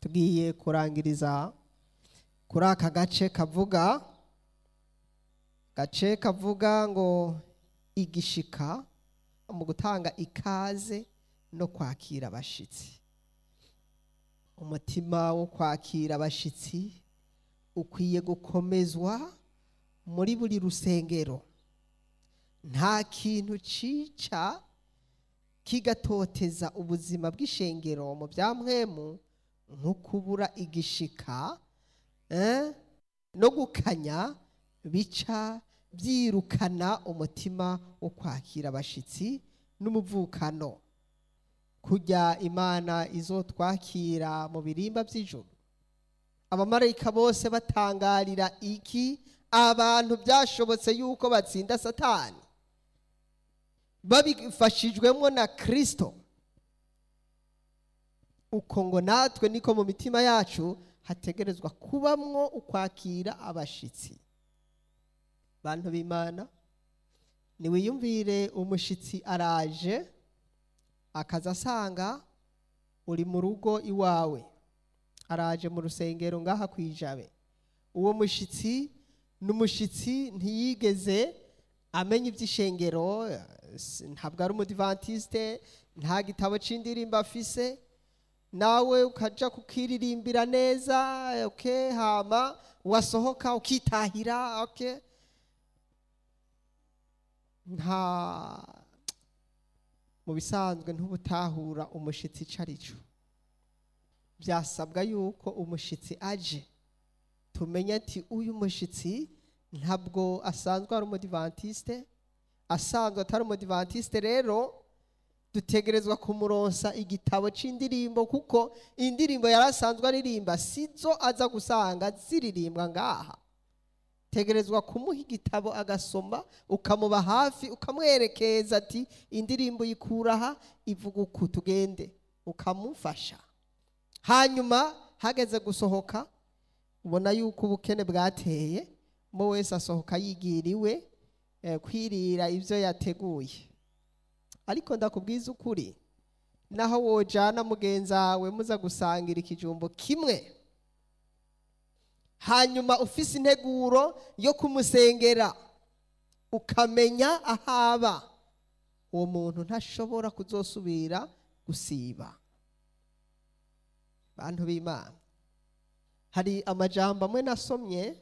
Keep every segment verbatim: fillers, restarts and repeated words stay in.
tugiye kurangiriza kuri aka gace kavuga gace kavuga ngo igishika mu gutanga ikaze no kwakira abashitsi. Umutima wo kwakira abashitsi ukwiye gukomezwa muri buri rusengero. Nta kintu cica kigatoteza ubuzima bw'ishengero mu byamwemu nko kubura igishika eh? no gukanya bica byirukana umutima wo kwakira abashitsi n'umuvukano. Kujya Imana izotwakira mu birimba by'ijuru, abamarayika bose batangarira iki abantu byashobotse yuko batsinda Satani babifashijwemo na Kristo. Uko ngo natwe niko mu mitima yacu hategerezwa kubamwo ukwakira abashitsi. Bantu b'Imana, niwiyumvire umushitsi araje akaza asanga uri mu rugo iwawe, araje mu rusengero ngaha kwijabe. Uwo mushitsi n'umushitsi ntiyigeze amenya iby'ishengero, ntabwo ari umudivantiste, nta gitabo c'indirimbo afise, nawe ukaja kukiririmbira neza okay, hama wasohoka ukitahira okay. Nta mu bisanzwe ntubutahura umushitsi carico. Byasabwa yuko umushitsi aje tumenye ati uyu mushitsi ntabwo asanzwe ari umudivantiste, asanzwe atari umudivantiste, rero dutegerezwa kumuronsa igitabo c'indirimbo, kuko indirimbo yarasanzwe aririmba sizo aza gusanga ziririmbwa ngaha. Tegerezwa kumuha igitabo agasoma, ukamuba hafi, ukamwerekeza ati indirimbo yikuraha ivuga uku, tugende, ukamufasha. Hanyuma hageze gusohoka, ubona yuko ubukene bwateye, mo wese asohoka yigiriwe eh, kwirira ivyo yateguye. Ariko ndakubwiza ukuri, naho wojana mugenzawe muza gusangira ikijumbo kimwe, hanyuma ufise integuro yo kumusengera, ukamenya ahaba, uwo muntu ntashobora kuzosubira gusiba. Bantu b'Imana, hari amajambo amwe nasomye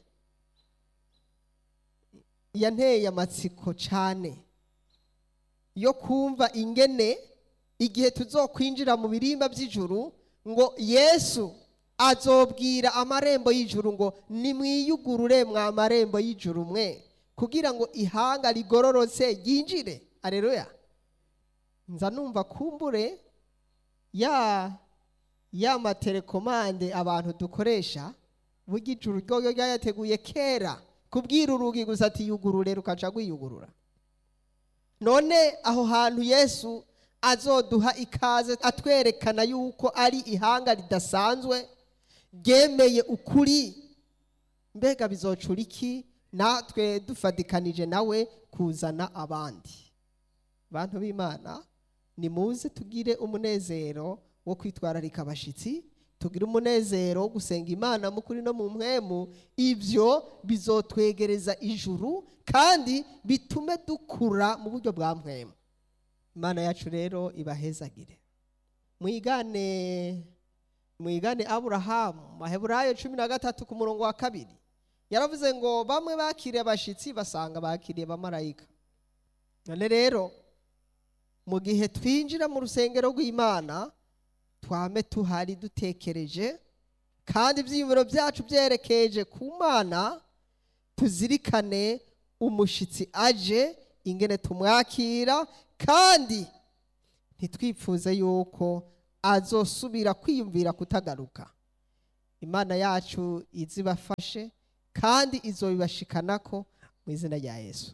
yanteye amatsiko cane yo kumva ingene igihe tuzokwinjira mu birimba by'ijuru ngo Yesu azobwira amarembo y'ijuru ngo nimwiyugurure mwa marembo y'ijuru mwe, kugira ngo ihanga rigororotse yinjire. Haleluya. Nza numva kumbure ya ya matelekomande abantu dukoresha burya ijuru ryo ryayateguye kera kubwira urugi gusa ati yugurure rukaca gwiyugurura. None aho hantu Yesu azoduha ikaze atwerekana yuko ari ihanga ridasanzwe ryemeye ukuri, mbega bizocura iki natwe dufadikanije nawe kuzana abandi? Bantu b'Imana, nimuze tugire umunezero wo kwitwararika abashitsi, tugire umunezero wo gusenga Imana mukuri no mu mpwemu. Ivyo bizotwegereza ijuru kandi bitume dukura mu buryo bwa mpwemu. Imana yacu rero ibahezagire. Mwigane mwigane Aburahamu, Maheburayo cumi na gatatu ku murongo wa kabiri. Yaravuze ngo bamwe bakiriye abashitsi basanga bakiriye abamarayika. None rero mu gihe twinjira mu rusengero rw'Imana, twame tuhari dutekereje kandi ibyiyumviro byacu byerekeje ku Mana, tuzirikane umushitsi aje ingene tumwakira, kandi ntitwipfuze yuko azosubira kwiyumvira kutagaruka. Imana yacu izibafashe kandi izobibashikanako mu izina rya Yesu.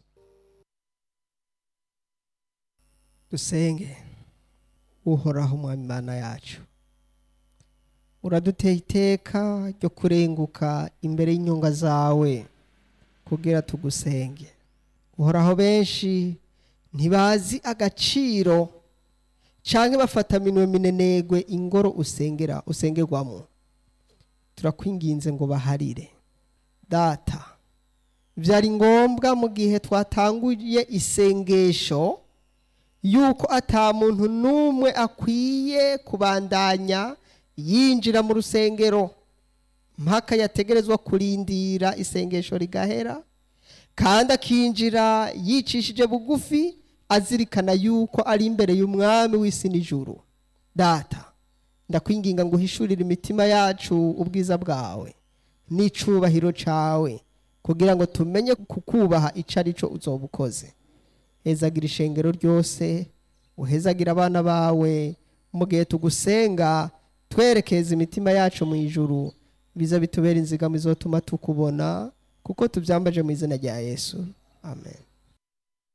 Dusenge. Uhoraho Mwami Imana yacu, uraduteye iteka ryo kurenguka imbere y'inyonga zawe kugira tugusenge. Uhoraho, benshi ntibazi agaciro canke bafata minwe minenegwe ingoro usengera usengerwamo. turakwinginze ngo baharire. Data, byari ngombwa mu gihe twatanguye isengesho yuko ata muntu n'umwe akwiye kubandanya yinjira mu rusengero mpaka yategerezwa kurindira isengesho rigahera, kandi akinjira yicishije bugufi azirikana yuko ari imbere y'umwami w'isi n'ijuru. Data, ndakwinginga ngo uhishurire imitima yacu ubwiza bwawe n'icubahiro cawe, kugira ngo tumenye kukubaha ico arico uzoba ukoze. Hezagira ishengero ryose, uhezagira abana bawe. Mu gihe tugusenga, twerekeza imitima yacu mu ijuru, biza bitubera inzigamo izotuma tukubona, kuko tuvyambaje mu izina rya Yesu. Amen.